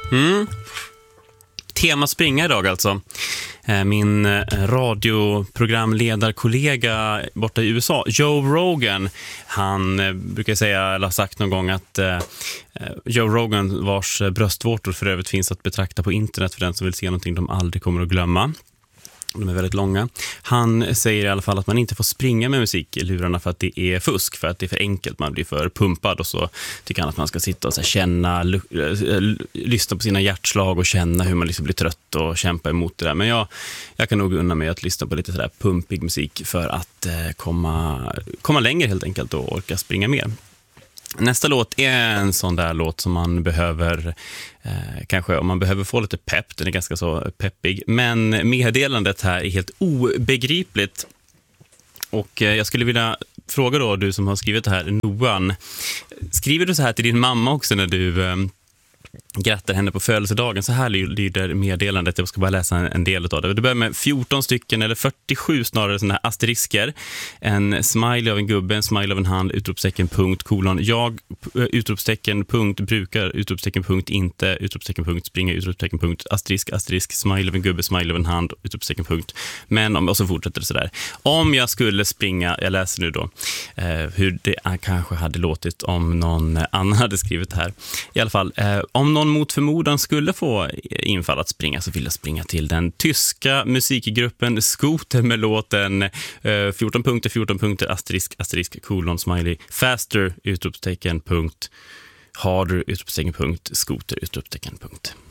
Tema springa idag alltså. Min radioprogramledarkollega borta i USA, Joe Rogan, han brukar säga, eller har sagt någon gång att Joe Rogan, vars bröstvårtor för övrigt finns att betrakta på internet för den som vill se någonting de aldrig kommer att glömma. De är väldigt långa. Han säger i alla fall att man inte får springa med musik i lurarna för att det är fusk, för att det är för enkelt, man blir för pumpad, och så tycker han att man ska sitta och så här känna, lyssna på sina hjärtslag och känna hur man liksom blir trött och kämpa emot det där. Men jag kan nog unna mig att lyssna på lite sådär pumpig musik för att komma längre helt enkelt och orka springa mer. Nästa låt är en sån där låt som man behöver, kanske om man behöver få lite pepp, den är ganska så peppig, men meddelandet här är helt obegripligt. Och jag skulle vilja fråga då, du som har skrivit det här, Noan, skriver du så här till din mamma också när du grattar henne på födelsedagen? Så här lyder meddelandet. Jag ska bara läsa en del av det. Det börjar med 14 stycken, eller 47 snarare, sådana här asterisker. En smiley av en gubbe, en smiley av en hand, utropstecken, punkt, kolon, jag, utropstecken, punkt, brukar, utropstecken, punkt, inte, utropstecken, punkt, springa, utropstecken, punkt, asterisk, asterisk, smiley av en gubbe, smiley av en hand, utropstecken, punkt. Men och så fortsätter det sådär. Om jag skulle springa, jag läser nu då hur det kanske hade låtit om någon annan hade skrivit det här. I alla fall, om någon mot förmodan skulle få infall att springa, så vill jag springa till den tyska musikgruppen Scooter med låten 14 punkter, asterisk, asterisk, kolon, smiley, faster, utropstecken, punkt, harder, utropstecken, punkt, Scooter, utropstecken, punkt.